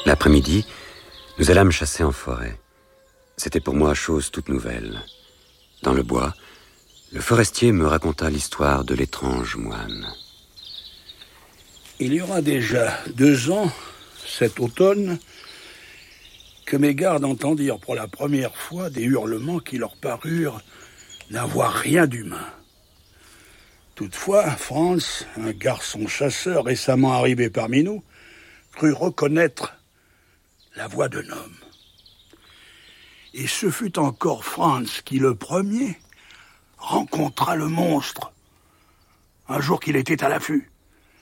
L'après-midi, nous allâmes chasser en forêt. C'était pour moi chose toute nouvelle. Dans le bois, le forestier me raconta l'histoire de l'étrange moine. Il y aura déjà 2 ans, cet automne, que mes gardes entendirent pour la première fois des hurlements qui leur parurent n'avoir rien d'humain. Toutefois, Franz, un garçon chasseur récemment arrivé parmi nous, crut reconnaître la voix d'un homme. Et ce fut encore Franz qui, le premier, rencontra le monstre, un jour qu'il était à l'affût.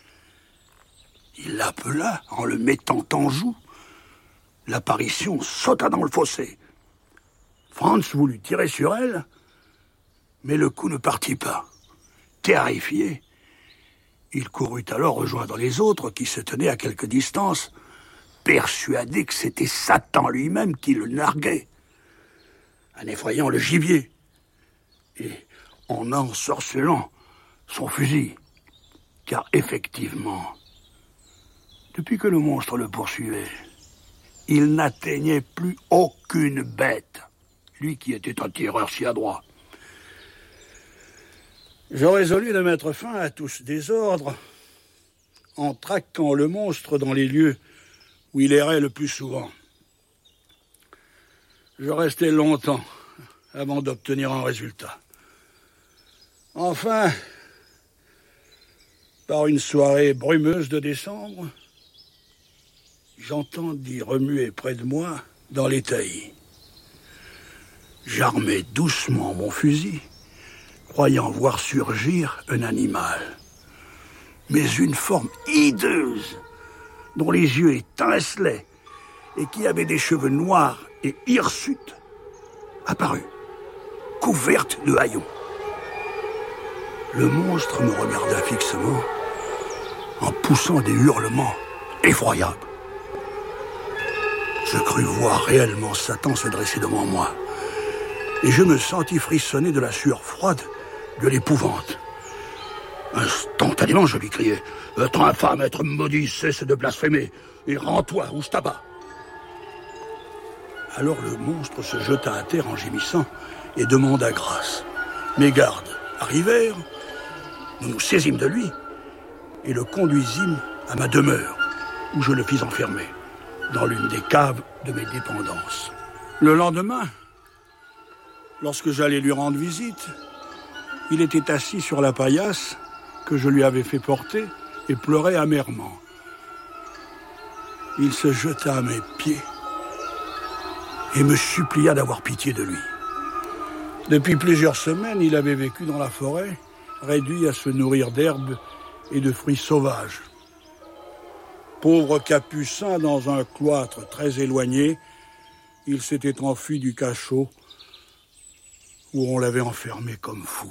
Il l'appela en le mettant en joue. L'apparition sauta dans le fossé. Franz voulut tirer sur elle, mais le coup ne partit pas. Terrifié, il courut alors rejoindre les autres qui se tenaient à quelque distance, persuadé que c'était Satan lui-même qui le narguait, en effrayant le gibier et en ensorcelant son fusil. Car effectivement, depuis que le monstre le poursuivait, il n'atteignait plus aucune bête, lui qui était un tireur si adroit. Je résolus de mettre fin à tout ce désordre en traquant le monstre dans les lieux où il errait le plus souvent. Je restai longtemps avant d'obtenir un résultat. Enfin, par une soirée brumeuse de décembre, j'entendis remuer près de moi dans les taillis. J'armai doucement mon fusil, croyant voir surgir un animal. Mais une forme hideuse, dont les yeux étincelaient et qui avait des cheveux noirs et hirsutes, apparut, couverte de haillons. Le monstre me regarda fixement en poussant des hurlements effroyables. Je crus voir réellement Satan se dresser devant moi et je me sentis frissonner de la sueur froide de l'épouvante. Instantanément, je lui criai « Être infâme, être maudit, cesse de blasphémer et rends-toi ou je t'abats !» Alors le monstre se jeta à terre en gémissant et demanda grâce. Mes gardes arrivèrent, nous nous saisîmes de lui et le conduisîmes à ma demeure, où je le fis enfermer dans l'une des caves de mes dépendances. Le lendemain, lorsque j'allais lui rendre visite, il était assis sur la paillasse que je lui avais fait porter et pleurait amèrement. Il se jeta à mes pieds et me supplia d'avoir pitié de lui. Depuis plusieurs semaines, il avait vécu dans la forêt, réduit à se nourrir d'herbes et de fruits sauvages. Pauvre capucin dans un cloître très éloigné, il s'était enfui du cachot où on l'avait enfermé comme fou.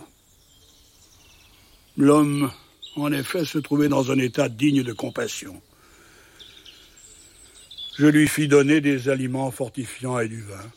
L'homme, en effet, se trouvait dans un état digne de compassion. Je lui fis donner des aliments fortifiants et du vin.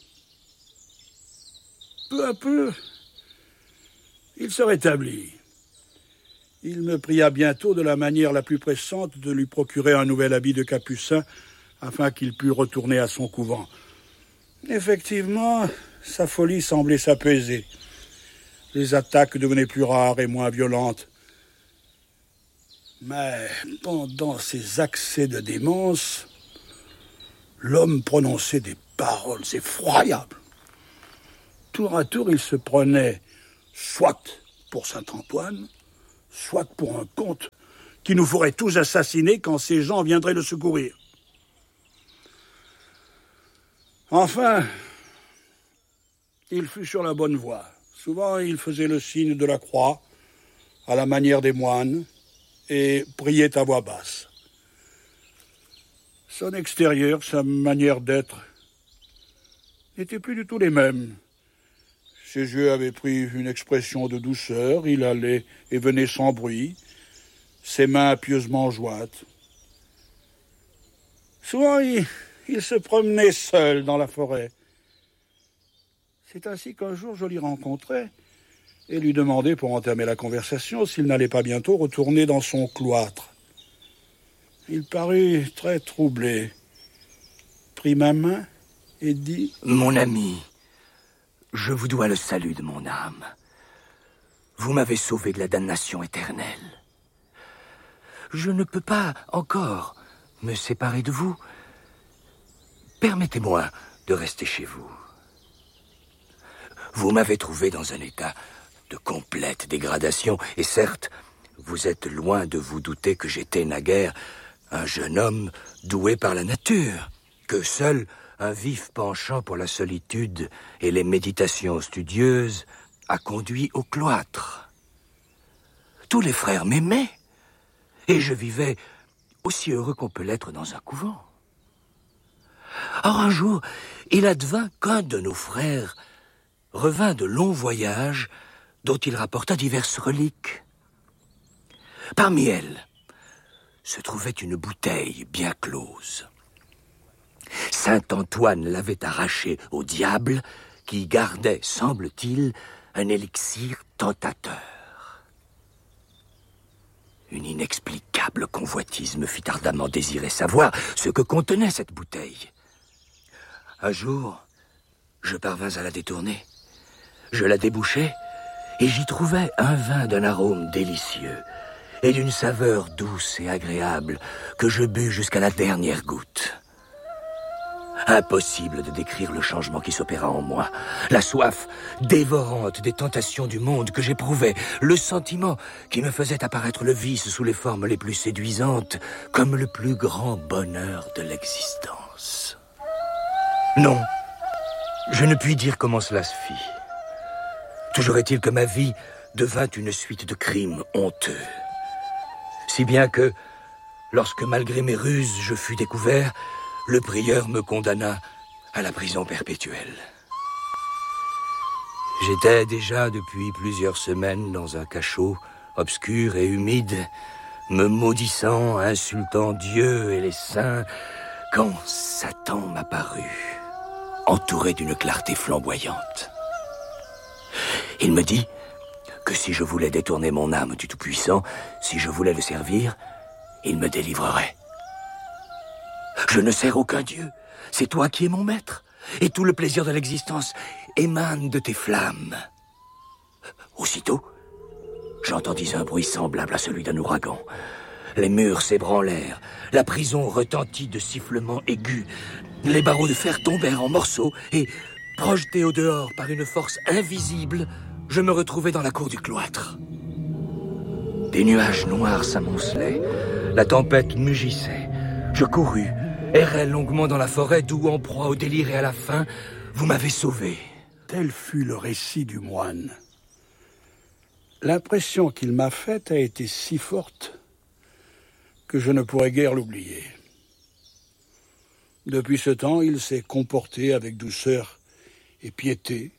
Peu à peu, il se rétablit. Il me pria bientôt de la manière la plus pressante de lui procurer un nouvel habit de capucin afin qu'il pût retourner à son couvent. Effectivement, sa folie semblait s'apaiser. Les attaques devenaient plus rares et moins violentes. Mais pendant ces accès de démence, l'homme prononçait des paroles effroyables. Tour à tour, il se prenait soit pour saint Antoine, soit pour un comte qui nous ferait tous assassiner quand ces gens viendraient le secourir. Enfin, il fut sur la bonne voie. Souvent, il faisait le signe de la croix, à la manière des moines, et priait à voix basse. Son extérieur, sa manière d'être, n'étaient plus du tout les mêmes. Ses yeux avaient pris une expression de douceur, il allait et venait sans bruit, ses mains pieusement jointes. Souvent, il se promenait seul dans la forêt. C'est ainsi qu'un jour, je l'y rencontrai et lui demandai pour entamer la conversation s'il n'allait pas bientôt retourner dans son cloître. Il parut très troublé prit ma main et dit: « Mon ami, je vous dois le salut de mon âme. Vous m'avez sauvé de la damnation éternelle. Je ne peux pas encore me séparer de vous. Permettez-moi de rester chez vous. Vous m'avez trouvé dans un état de complète dégradation, et certes, vous êtes loin de vous douter que j'étais naguère un jeune homme doué par la nature, que seul un vif penchant pour la solitude et les méditations studieuses a conduit au cloître. Tous les frères m'aimaient, et je vivais aussi heureux qu'on peut l'être dans un couvent. Or, un jour, il advint qu'un de nos frères revint de longs voyages dont il rapporta diverses reliques. Parmi elles se trouvait une bouteille bien close. Saint Antoine l'avait arrachée au diable, qui gardait, semble-t-il, un élixir tentateur. Une inexplicable convoitise me fit ardemment désirer savoir ce que contenait cette bouteille. Un jour, je parvins à la détourner. Je la débouchai, et j'y trouvai un vin d'un arôme délicieux et d'une saveur douce et agréable que je bus jusqu'à la dernière goutte. Impossible de décrire le changement qui s'opéra en moi, la soif dévorante des tentations du monde que j'éprouvais, le sentiment qui me faisait apparaître le vice sous les formes les plus séduisantes, comme le plus grand bonheur de l'existence. Non, je ne puis dire comment cela se fit. Toujours est-il que ma vie devint une suite de crimes honteux. Si bien que, lorsque malgré mes ruses je fus découvert, le prieur me condamna à la prison perpétuelle. J'étais déjà depuis plusieurs semaines dans un cachot obscur et humide, me maudissant, insultant Dieu et les saints, quand Satan m'apparut, entouré d'une clarté flamboyante. Il me dit que si je voulais détourner mon âme du Tout-Puissant, si je voulais le servir, il me délivrerait. Je ne sers aucun Dieu, c'est toi qui es mon maître, et tout le plaisir de l'existence émane de tes flammes. Aussitôt, j'entendis un bruit semblable à celui d'un ouragan. Les murs s'ébranlèrent, la prison retentit de sifflements aigus, les barreaux de fer tombèrent en morceaux, et, projeté au dehors par une force invisible, je me retrouvai dans la cour du cloître. Des nuages noirs s'amoncelaient, la tempête mugissait. Je courus, errai longuement dans la forêt, d'où, en proie au délire et à la faim, vous m'avez sauvé. Tel fut le récit du moine. L'impression qu'il m'a faite a été si forte que je ne pourrais guère l'oublier. Depuis ce temps, il s'est comporté avec douceur et piété.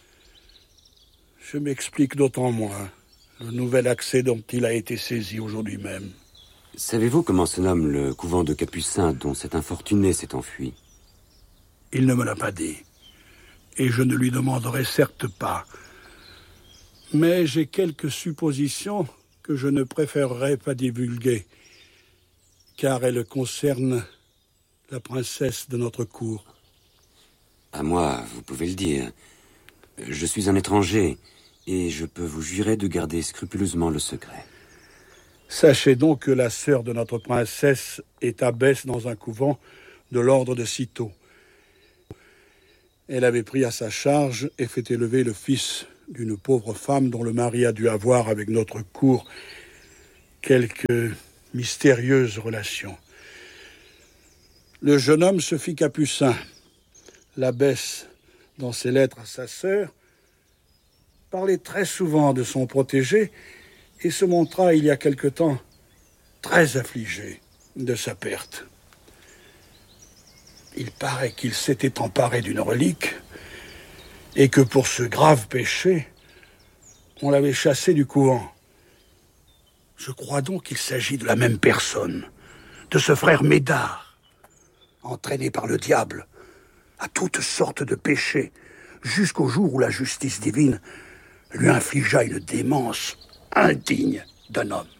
Je m'explique d'autant moins le nouvel accès dont il a été saisi aujourd'hui même. Savez-vous comment se nomme le couvent de Capucins dont cet infortuné s'est enfui? Il ne me l'a pas dit, et je ne lui demanderai certes pas. Mais j'ai quelques suppositions que je ne préférerais pas divulguer, car elles concernent la princesse de notre cour. À moi, vous pouvez le dire. Je suis un étranger, et je peux vous jurer de garder scrupuleusement le secret. Sachez donc que la sœur de notre princesse est abbesse dans un couvent de l'ordre de Cîteaux. Elle avait pris à sa charge et fait élever le fils d'une pauvre femme dont le mari a dû avoir avec notre cour quelques mystérieuses relations. Le jeune homme se fit capucin. L'abbesse, dans ses lettres à sa sœur, parlait très souvent de son protégé et se montra, il y a quelque temps, très affligé de sa perte. Il paraît qu'il s'était emparé d'une relique et que pour ce grave péché, on l'avait chassé du couvent. Je crois donc qu'il s'agit de la même personne, de ce frère Médard, entraîné par le diable à toutes sortes de péchés, jusqu'au jour où la justice divine lui infligea une démence indigne d'un homme.